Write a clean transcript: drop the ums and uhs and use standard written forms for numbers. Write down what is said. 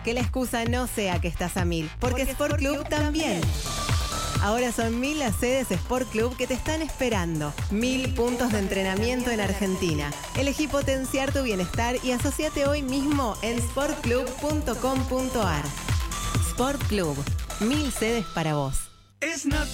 Que la excusa no sea que estás a 1000, porque Sport Club también. Ahora son 1000 las sedes Sport Club que te están esperando. 1000 puntos de entrenamiento en Argentina. Elegí potenciar tu bienestar y asociate hoy mismo en sportclub.com.ar. Sport Club, 1000 sedes para vos. Es Natal.